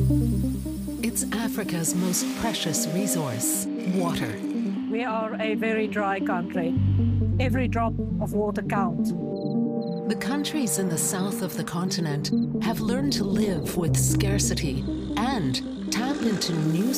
It's Africa's most precious resource, water. We are a very dry country. Every drop of water counts. The countries in the south of the continent have learned to live with scarcity and tap into new